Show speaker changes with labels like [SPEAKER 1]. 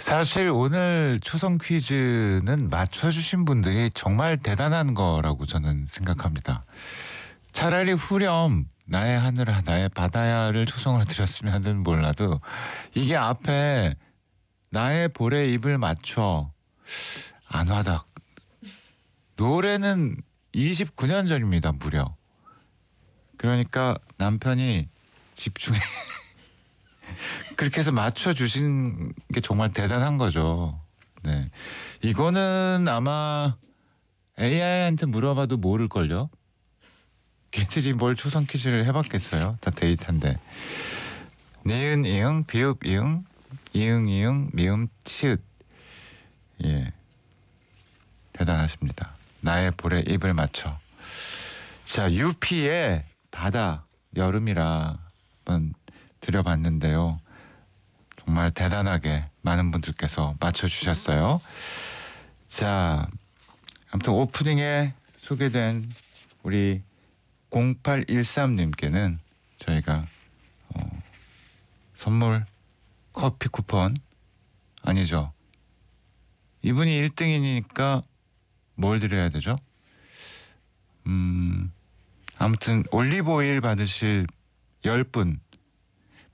[SPEAKER 1] 사실 오늘 초성 퀴즈는 맞춰주신 분들이 정말 대단한 거라고 저는 생각합니다. 차라리 후렴 나의 하늘아 나의 바다야를 초성으로 드렸으면은 몰라도 이게 앞에 나의 볼에 입을 맞춰 안 와닿. 노래는 29년 전입니다 무려. 그러니까 남편이 집중해 그렇게 해서 맞춰주신 게 정말 대단한 거죠. 네. 이거는 아마 AI한테 물어봐도 모를걸요? 걔들이 뭘 초성 퀴즈를 해봤겠어요? 다 데이터인데. 니은, 이응, 비읍, 이응, 이응, 이응, 미음, 치읓. 예. 대단하십니다. 나의 볼에 입을 맞춰. 자, 유피의 바다, 여름이라 한번 드려봤는데요. 정말 대단하게 많은 분들께서 맞춰주셨어요. 자, 아무튼 오프닝에 소개된 우리 0813님께는 저희가 선물 커피 쿠폰 아니죠. 이분이 1등이니까 뭘 드려야 되죠? 아무튼 올리브 오일 받으실 10분